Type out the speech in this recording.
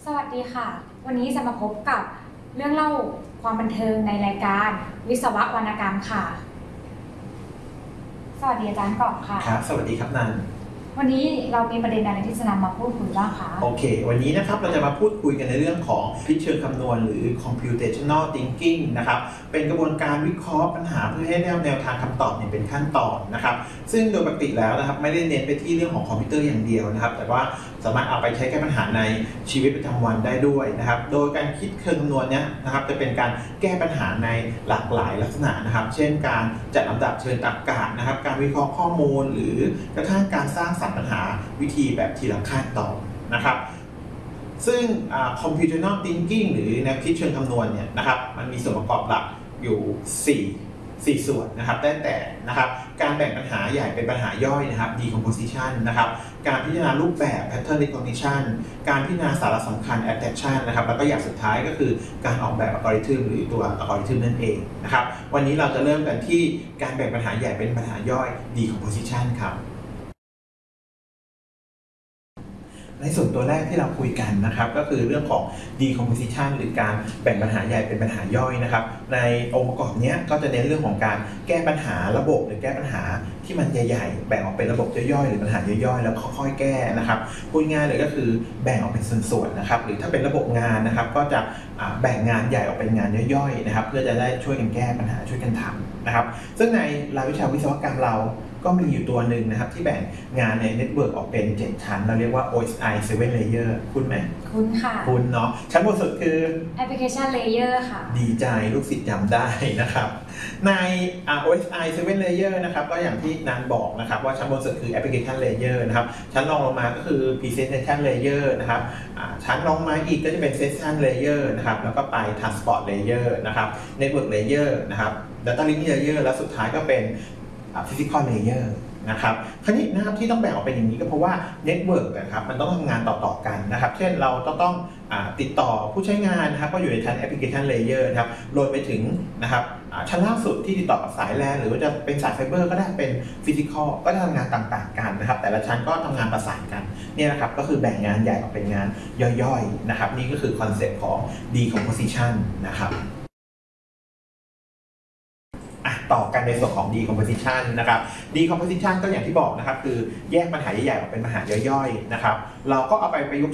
สวัสดีค่ะวันนี้จะมาพบกับเรื่องเล่าความบันเทิงในรายการวิศววรรณกรรมค่ะสวัสดีอาจารย์ก่อนค่ะครับสวัสดีครับนันวันนี้เรามีประเด็นอะไรที่จะนำมาพูดคุยบ้างคะโอเควันนี้นะครับเราจะมาพูดคุยกันในเรื่องของคิดเชิงคำนวณหรือ computational thinking นะครับเป็นกระบวนการวิเคราะห์ปัญหาเพื่อให้ได้แนวทางคำตอบเป็นขั้นตอนนะครับซึ่งโดยปกติแล้วนะครับไม่ได้เน้นไปที่เรื่องของคอมพิวเตอร์อย่างเดียวนะครับแต่ว่าสามารถเอาไปใช้แก้ปัญหาในชีวิตประจำวันได้ด้วยนะครับโดยการคิดเชิงคำนวณเนี้ยนะครับจะเป็นการแก้ปัญหาในหลากหลายลักษณะนะครับเช่นการจัดลำดับเชิงตรรกะนะครับการวิเคราะห์ข้อมูลหรือกระทั่งการสร้างสรรค์ปัญหาวิธีแบบทีละขั้นตอนนะครับซึ่งcomputational thinking หรือแนวคิดเชิงคำนวณเนี่ยนะครับมันมีส่วนประกอบหลักอยู่4ส่วนนะครับได้แต่นะครับการแบ่งปัญหาใหญ่เป็นปัญหาย่อยนะครับ decomposition นะครับการพิจารณารูปแบบ pattern recognition การพิจารณาสาระสำคัญ abstraction นะครับแล้วก็อย่างสุดท้ายก็คือการออกแบบอัลกอริทึมหรือตัวอัลกอริทึมนั่นเองนะครับวันนี้เราจะเริ่มกันที่การแบ่งปัญหาใหญ่เป็นปัญหาย่อย decomposition ครับในส่วนตัวแรกที่เราคุยกันนะครับก็คือเรื่องของ decomposition หรือการแบ่งปัญหาใหญ่เป็นปัญหาย่อยนะครับในองค์ประกอบนี้ก็จะเน้นเรื่องของการแก้ปัญหาระบบหรือแก้ปัญหาที่มันใหญ่ๆแบ่งออกเป็นระบบย่อยๆหรือปัญหาย่อยๆแล้วค่อยๆแก้นะครับพูดง่ายเลยก็คือแบ่งออกเป็นส่วนๆนะครับหรือถ้าเป็นระบบงานนะครับก็จะแบ่งงานใหญ่ออกเป็นงานย่อยๆนะครับเพื่อจะได้ช่วยกันแก้ปัญหาช่วยกันทำนะครับซึ่งในรายวิชาวิศวกรรมเราก็มีอยู่ตัวหนึ่งนะครับที่แบ่งงานในเน็ตเวิร์กออกเป็น7ชั้นเราเรียกว่า OSI 7 layer คุ้นไหมคุ้นค่ะคุ้นเนาะชั้นบนสุดคือ application layer ค่ะดีใจลูกศิษย์จำได้นะครับใน OSI 7 layer นะครับก็อย่างที่นางบอกนะครับว่าชั้นบนสุดคือ application layer นะครับชั้นรองลงมาก็คือ presentation layer นะครับชั้นรองมาอีกก็จะเป็น session layer นะครับแล้วก็ไป transport layer นะครับ network layer นะครับ data link layer แล้วสุดท้ายก็เป็นphysical layer นะครับคราวนี้นะครับที่ต้องแบ่งออกเป็นอย่างนี้ก็เพราะว่า network นะครับมันต้องทำงานต่อๆกันนะครับเช่นเราต้องติดต่อผู้ใช้งานนะครับก็อยู่ในชั้น application layer นะครับรวมไปถึงนะครับชั้นล่างสุดที่ติดต่อกับสายแลนหรือว่าจะเป็นสายไฟเบอร์ก็ได้เป็น physical ก็จะทำงานต่างๆกันนะครับแต่ละชั้นก็ทำงานประสานกันนี่นะครับก็คือแบ่งงานใหญ่ออกเป็นงานย่อยๆนะครับนี่ก็คือคอนเซ็ปต์ของ decomposition นะครับต่อกันในส่วนของ decomposition นะครับ decomposition ก็อย่างที่บอกนะครับคือแยกปัญหาใหญ่ๆออกเป็นปัญหาย่อยๆนะครับเราก็เอาไปประยุกต์